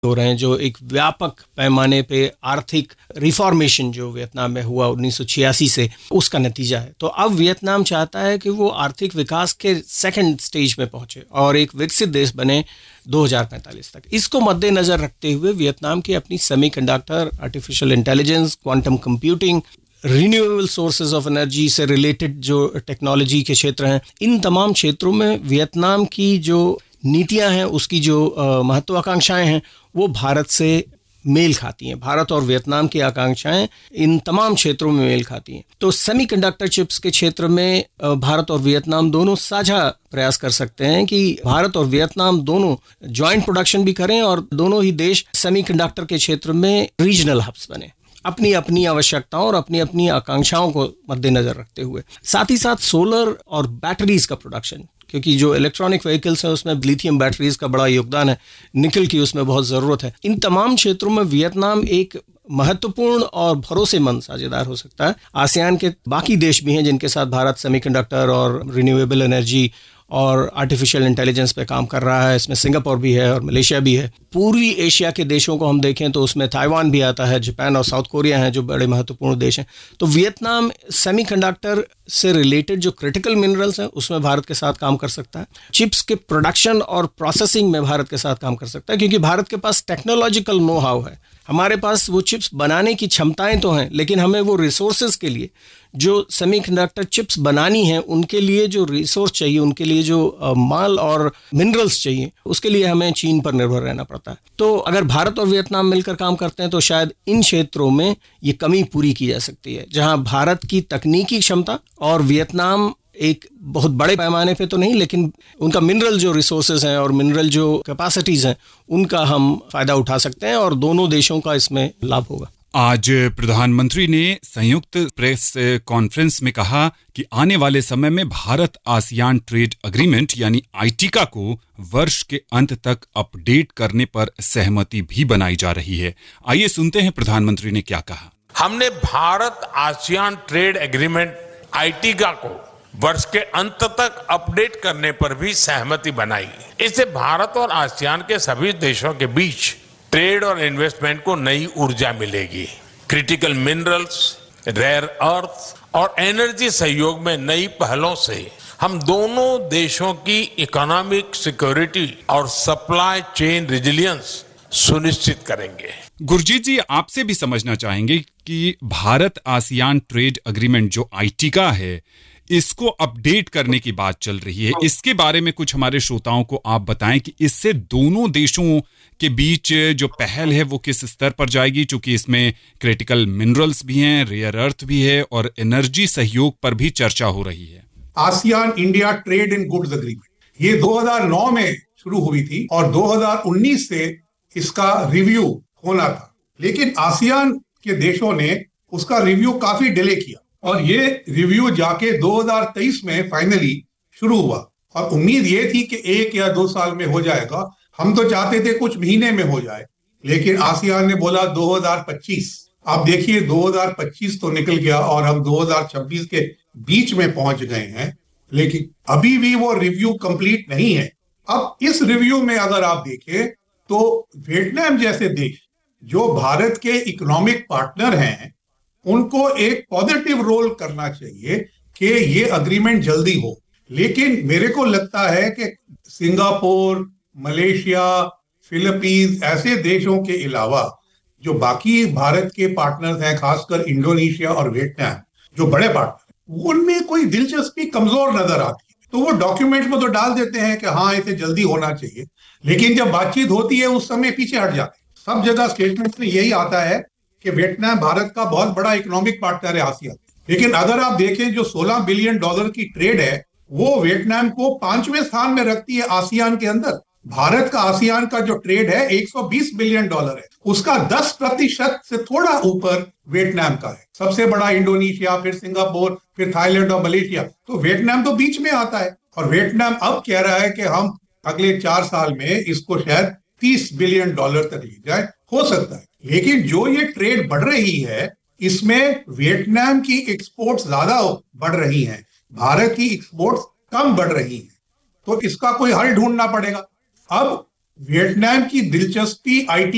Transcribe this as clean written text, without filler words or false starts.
हो रहे हैं, जो एक व्यापक पैमाने पे आर्थिक रिफॉर्मेशन जो वियतनाम में हुआ 1986 से, उसका नतीजा है। तो अब वियतनाम चाहता है कि वो आर्थिक विकास के सेकंड स्टेज में पहुंचे और एक विकसित देश बने 2045 तक। इसको मद्देनजर रखते हुए वियतनाम की अपनी semiconductor, artificial intelligence, quantum computing, renewable sources of energy से रिलेटेड जो टेक्नोलॉजी के क्षेत्र हैं, इन तमाम क्षेत्रों में वियतनाम की जो नीतियां हैं, उसकी जो महत्वाकांक्षाएं हैं, वो भारत से मेल खाती हैं। भारत और वियतनाम की आकांक्षाएं इन तमाम क्षेत्रों में मेल खाती हैं। तो सेमीकंडक्टर चिप्स के क्षेत्र में भारत और वियतनाम दोनों साझा प्रयास कर सकते हैं कि भारत और वियतनाम दोनों जॉइंट प्रोडक्शन भी करें और दोनों ही देश सेमीकंडक्टर के क्षेत्र में रीजनल हब्स बने, अपनी अपनी आवश्यकताओं और अपनी अपनी आकांक्षाओं को मद्देनजर रखते हुए। साथ ही साथ सोलर और बैटरीज का प्रोडक्शन, क्योंकि जो इलेक्ट्रॉनिक व्हीकल्स हैं उसमें लिथियम बैटरीज का बड़ा योगदान है, निकल की उसमें बहुत ज़रूरत है। इन तमाम क्षेत्रों में वियतनाम एक महत्वपूर्ण और भरोसेमंद साझेदार हो सकता है। आसियान के बाकी देश भी हैं जिनके साथ भारत सेमीकंडक्टर और रिन्यूएबल एनर्जी और आर्टिफिशियल इंटेलिजेंस पे काम कर रहा है। इसमें सिंगापुर भी है और मलेशिया भी है। पूर्वी एशिया के देशों को हम देखें तो उसमें ताइवान भी आता है, जापान और साउथ कोरिया हैं जो बड़े महत्वपूर्ण देश हैं। तो वियतनाम सेमीकंडक्टर से रिलेटेड जो क्रिटिकल मिनरल्स हैं उसमें भारत के साथ काम कर सकता है। चिप्स के प्रोडक्शन और प्रोसेसिंग में भारत के साथ काम कर सकता है, क्योंकि भारत के पास टेक्नोलॉजिकल नो हाउ है। हमारे पास वो चिप्स बनाने की क्षमताएं तो हैं, लेकिन हमें वो रिसोर्सेज के लिए, जो सेमीकंडक्टर चिप्स बनानी है उनके लिए जो रिसोर्स चाहिए, उनके लिए जो माल और मिनरल्स चाहिए, उसके लिए हमें चीन पर निर्भर रहना पड़ता है। तो अगर भारत और वियतनाम मिलकर काम करते हैं तो शायद इन क्षेत्रों में ये कमी पूरी की जा सकती है, जहां भारत की तकनीकी क्षमता और वियतनाम एक बहुत बड़े पैमाने पे तो नहीं, लेकिन उनका मिनरल जो रिसोर्सेज हैं और मिनरल जो कैपेसिटीज हैं, उनका हम फायदा उठा सकते हैं और दोनों देशों का इसमें लाभ होगा। आज प्रधानमंत्री ने संयुक्त प्रेस कॉन्फ्रेंस में कहा कि आने वाले समय में भारत आसियान ट्रेड एग्रीमेंट यानी आईटीका को वर्ष के अंत तक अपडेट करने पर सहमति भी बनाई जा रही है। आइए सुनते हैं प्रधानमंत्री ने क्या कहा। हमने भारत आसियान ट्रेड एग्रीमेंट आईटीका को वर्ष के अंत तक अपडेट करने पर भी सहमति बनाई। इससे भारत और आसियान के सभी देशों के बीच ट्रेड और इन्वेस्टमेंट को नई ऊर्जा मिलेगी। क्रिटिकल मिनरल्स, रेयर अर्थ और एनर्जी सहयोग में नई पहलों से हम दोनों देशों की इकोनॉमिक सिक्योरिटी और सप्लाई चेन रेजिलियंस सुनिश्चित करेंगे। गुरजीत जी, आपसे भी समझना चाहेंगे कि भारत आसियान ट्रेड एग्रीमेंट जो आईटीका है, इसको अपडेट करने की बात चल रही है। इसके बारे में कुछ हमारे श्रोताओं को आप बताएं कि इससे दोनों देशों के बीच जो पहल है वो किस स्तर पर जाएगी, क्योंकि इसमें क्रिटिकल मिनरल्स भी हैं, रेयर अर्थ भी है और एनर्जी सहयोग पर भी चर्चा हो रही है। ASEAN India trade in goods agreement ये 2009 में शुरू हुई थी और 2019 से इसका रिव्यू होना था, लेकिन आसियान के देशों ने उसका रिव्यू काफी डिले किया और ये रिव्यू जाके 2023 में फाइनली शुरू हुआ और उम्मीद ये थी कि 1 या 2 साल में हो जाएगा। हम तो चाहते थे कुछ महीने में हो जाए, लेकिन आसियान ने बोला 2025। आप देखिए 2025 तो निकल गया और हम 2026 के बीच में पहुंच गए हैं, लेकिन अभी भी वो रिव्यू कंप्लीट नहीं है। अब इस रिव्यू में अगर आप देखें तो वियतनाम जैसे देश जो भारत के इकोनॉमिक पार्टनर हैं, उनको एक पॉजिटिव रोल करना चाहिए कि ये अग्रीमेंट जल्दी हो। लेकिन मेरे को लगता है कि सिंगापुर, मलेशिया, फिलीपींस ऐसे देशों के अलावा जो बाकी भारत के पार्टनर्स हैं, खासकर इंडोनेशिया और वियतनाम जो बड़े पार्टनर, उनमें कोई दिलचस्पी कमजोर नजर आती है। तो वो डॉक्यूमेंट में तो डाल देते हैं कि हाँ इसे जल्दी होना चाहिए, लेकिन जब बातचीत होती है उस समय पीछे हट जाते हैं। सब जगह स्टेटमेंट में यही आता है कि वियतनाम भारत का बहुत बड़ा इकोनॉमिक पार्टनर है आसियान, लेकिन अगर आप देखें जो $16 बिलियन की ट्रेड है वो वियतनाम को 5वें स्थान में रखती है आसियान के अंदर। भारत का आसियान का जो ट्रेड है 120 बिलियन डॉलर है, उसका 10% से थोड़ा ऊपर वियतनाम का है। सबसे बड़ा इंडोनेशिया, फिर सिंगापुर, फिर थाईलैंड और मलेशिया, तो वियतनाम तो बीच में आता है। और वियतनाम अब कह रहा है कि हम अगले 4 साल में इसको शायद $30 बिलियन तक ले जाए, हो सकता है। लेकिन जो ये ट्रेड बढ़ रही है इसमें वियतनाम की एक्सपोर्ट्स ज्यादा बढ़ रही हैं, भारत की एक्सपोर्ट्स कम बढ़ रही हैं, तो इसका कोई हल ढूंढना पड़ेगा। अब वियतनाम की दिलचस्पी आईटी